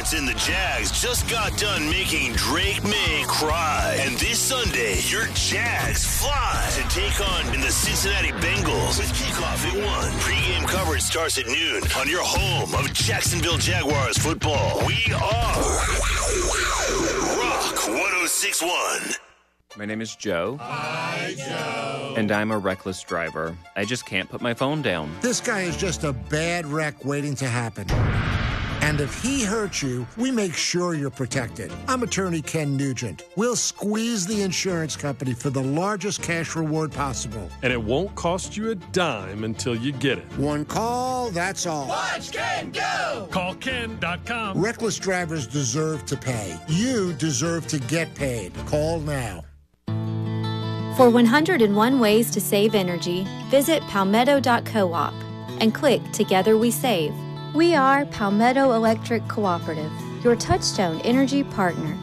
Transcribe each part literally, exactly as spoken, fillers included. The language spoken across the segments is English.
sports in the Jags just got done making Drake May cry. And this Sunday, your Jags fly to take on in the Cincinnati Bengals with kickoff at one. Pre-game coverage starts at noon on your home of Jacksonville Jaguars football. We are Rock one oh six point one. My name is Joe. Hi, Joe. And I'm a reckless driver. I just can't put my phone down. This guy is just a bad wreck waiting to happen. And if he hurts you, we make sure you're protected. I'm attorney Ken Nugent. We'll squeeze the insurance company for the largest cash reward possible. And it won't cost you a dime until you get it. One call, that's all. Watch Ken go! Call Ken dot com. Reckless drivers deserve to pay. You deserve to get paid. Call now. For one hundred one ways to save energy, visit palmetto dot coop and click Together We Save. We are Palmetto Electric Cooperative, your Touchstone energy partner.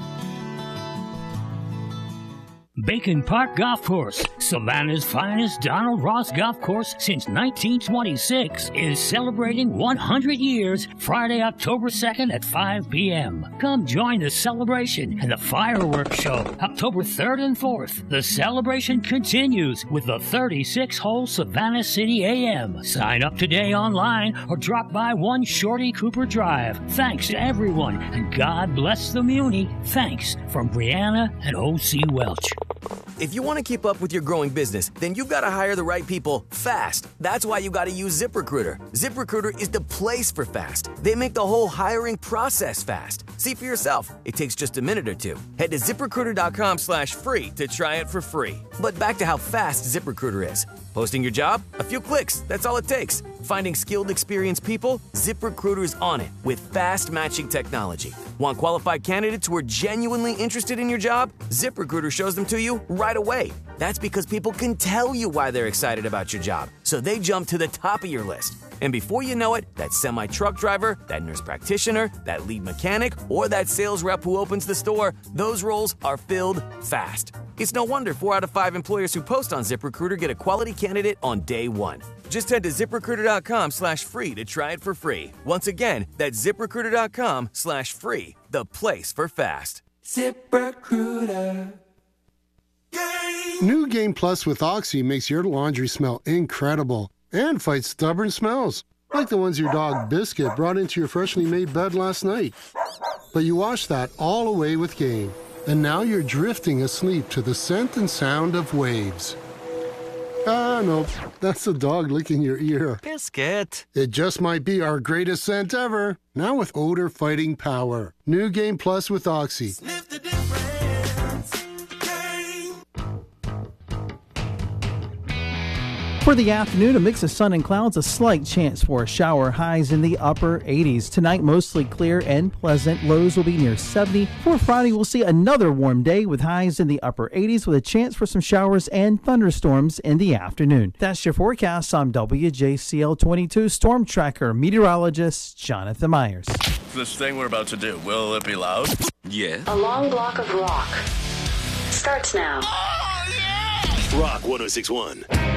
Bacon Park Golf Course, Savannah's finest Donald Ross golf course since nineteen twenty-six, is celebrating one hundred years Friday, October second at five p.m. Come join the celebration and the fireworks show October third and fourth. The celebration continues with the thirty-six hole Savannah City A M. Sign up today online or drop by one Shorty Cooper Drive. Thanks to everyone, and God bless the Muni. Thanks from Brianna and O C Welch. If you want to keep up with your growing business, then you've got to hire the right people fast. That's why you got to use ZipRecruiter. ZipRecruiter is the place for fast. They make the whole hiring process fast. See for yourself. It takes just a minute or two. Head to ZipRecruiter.com slash free to try it for free. But back to how fast ZipRecruiter is. Posting your job? A few clicks. That's all it takes. Finding skilled, experienced people? ZipRecruiter's on it with fast matching technology. Want qualified candidates who are genuinely interested in your job? ZipRecruiter shows them to you right away. That's because people can tell you why they're excited about your job, so they jump to the top of your list. And before you know it, that semi-truck driver, that nurse practitioner, that lead mechanic, or that sales rep who opens the store, those roles are filled fast. It's no wonder four out of five employers who post on ZipRecruiter get a quality candidate on day one. Just head to ZipRecruiter.com slash free to try it for free. Once again, that's ZipRecruiter.com slash free, the place for fast. ZipRecruiter. New Game Plus with Oxy makes your laundry smell incredible and fights stubborn smells, like the ones your dog Biscuit brought into your freshly made bed last night. But you washed that all away with Game, and now you're drifting asleep to the scent and sound of waves. Ah, no, that's the dog licking your ear. Biscuit. It just might be our greatest scent ever, now with odor-fighting power. New Game Plus with Oxy. Sniff the difference. For the afternoon, a mix of sun and clouds, a slight chance for a shower, highs in the upper eighties. Tonight, mostly clear and pleasant. Lows will be near seventy. For Friday, we'll see another warm day with highs in the upper eighties with a chance for some showers and thunderstorms in the afternoon. That's your forecast. I'm W J C L twenty-two Storm Tracker meteorologist Jonathan Myers. This thing we're about to do, will it be loud? Yeah. A long block of rock starts now. Oh, yeah! Rock one oh six point one.